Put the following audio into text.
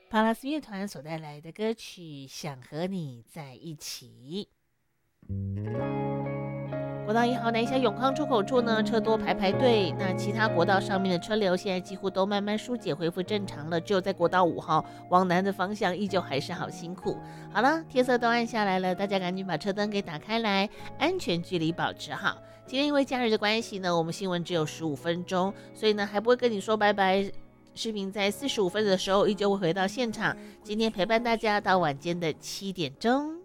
帕拉斯乐团所带来的歌曲《想和你在一起》。国道1号南下永康出口处呢，车多排队。那其他国道上面的车流现在几乎都慢慢疏解，恢复正常了。只有在国道5号往南的方向，依旧还是好辛苦。好了，天色都暗下来了，大家赶紧把车灯给打开来，安全距离保持好。今天因为假日的关系呢，我们新闻只有15分钟，所以呢还不会跟你说拜拜。视频在45分的时候依旧会回到现场，今天陪伴大家到晚间的7点钟。